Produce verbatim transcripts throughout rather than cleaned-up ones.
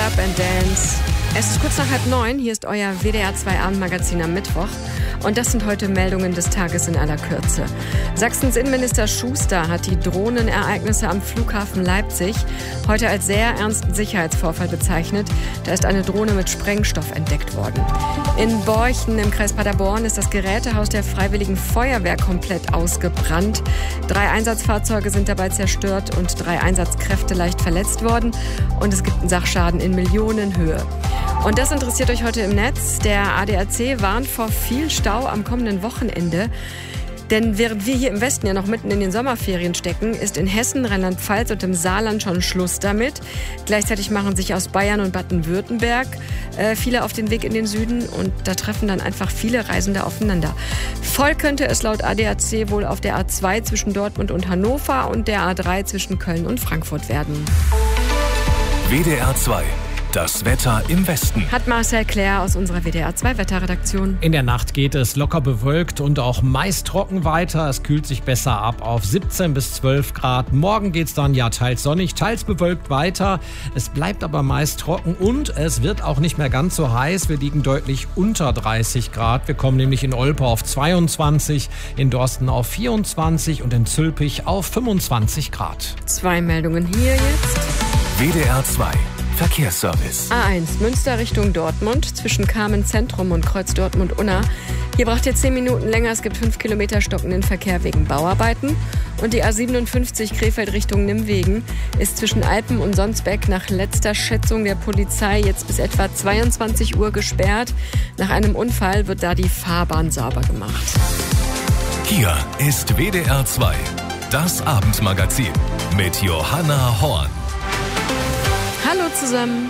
Up and Dance. Es ist kurz nach halb neun, hier ist euer W D R zwei Abendmagazin am Mittwoch. Und das sind heute Meldungen des Tages in aller Kürze. Sachsens Innenminister Schuster hat die Drohnenereignisse am Flughafen Leipzig heute als sehr ernsten Sicherheitsvorfall bezeichnet. Da ist eine Drohne mit Sprengstoff entdeckt worden. In Borchen im Kreis Paderborn ist das Gerätehaus der Freiwilligen Feuerwehr komplett ausgebrannt. Drei Einsatzfahrzeuge sind dabei zerstört und drei Einsatzkräfte leicht verletzt worden. Und es gibt einen Sachschaden in Millionenhöhe. Und das interessiert euch heute im Netz. Der A D A C warnt vor viel Stau am kommenden Wochenende. Denn während wir hier im Westen ja noch mitten in den Sommerferien stecken, ist in Hessen, Rheinland-Pfalz und im Saarland schon Schluss damit. Gleichzeitig machen sich aus Bayern und Baden-Württemberg äh, viele auf den Weg in den Süden und da treffen dann einfach viele Reisende aufeinander. Voll könnte es laut A D A C wohl auf der A zwei zwischen Dortmund und Hannover und der A drei zwischen Köln und Frankfurt werden. W D R zwei. Das Wetter im Westen. Hat Marcel Claire aus unserer W D R zwei Wetterredaktion. In der Nacht geht es locker bewölkt und auch meist trocken weiter. Es kühlt sich besser ab auf siebzehn bis zwölf Grad. Morgen geht es dann ja teils sonnig, teils bewölkt weiter. Es bleibt aber meist trocken und es wird auch nicht mehr ganz so heiß. Wir liegen deutlich unter dreißig Grad. Wir kommen nämlich in Olpe auf zweiundzwanzig, in Dorsten auf vierundzwanzig und in Zülpich auf fünfundzwanzig Grad. Zwei Meldungen hier jetzt. W D R zwei. Verkehrsservice. A eins, Münster Richtung Dortmund, zwischen Kamen Zentrum und Kreuz Dortmund-Unna. Hier braucht ihr zehn Minuten länger, es gibt fünf Kilometer stockenden Verkehr wegen Bauarbeiten. Und die A siebenundfünfzig Krefeld Richtung Nimwegen ist zwischen Alpen und Sonsbeck nach letzter Schätzung der Polizei jetzt bis etwa zweiundzwanzig Uhr gesperrt. Nach einem Unfall wird da die Fahrbahn sauber gemacht. Hier ist W D R zwei, das Abendmagazin mit Johanna Horn. Hallo zusammen.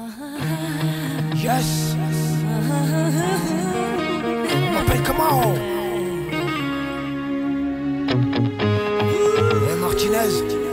Yes. Appelle comment? Hey Martinez.